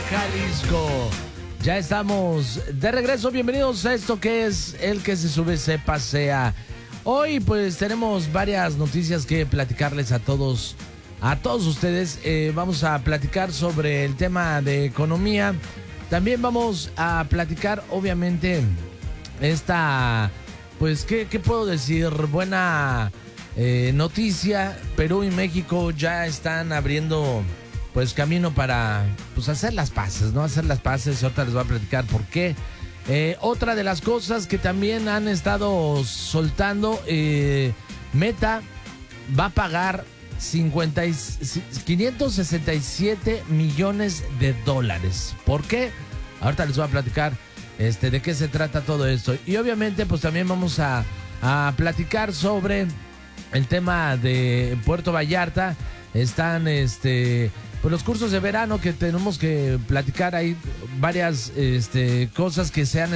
Jalisco. Ya estamos de regreso, bienvenidos a esto que es El que se sube se pasea. Hoy pues tenemos varias noticias que platicarles a todos ustedes. Vamos a platicar sobre el tema de economía. También vamos a platicar obviamente esta, pues ¿qué puedo decir? Buena noticia. Perú y México ya están abriendo pues camino para pues hacer las paces, ¿no? Hacer las paces. Ahorita les voy a platicar por qué. Otra de las cosas que también han estado soltando, Meta va a pagar 567 millones de dólares. ¿Por qué? Ahorita les voy a platicar de qué se trata todo esto. Y obviamente pues también vamos a platicar sobre el tema de Puerto Vallarta. Están pues los cursos de verano que tenemos que platicar. Hay varias cosas que se han